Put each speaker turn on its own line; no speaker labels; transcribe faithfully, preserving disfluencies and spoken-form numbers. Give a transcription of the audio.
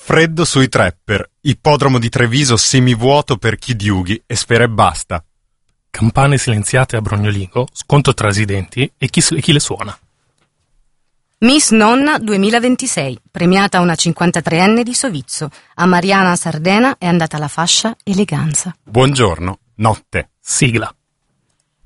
Freddo sui trapper, ippodromo di Treviso semivuoto per chi diughi e spera e basta.
Campane silenziate a Brognoligo, sconto tra residenti e chi, e chi le suona.
Miss Nonna duemilaventisei, premiata una cinquantatreenne di Sovizzo. A Mariana Sardena è andata la fascia eleganza.
Buongiorno, notte.
Sigla.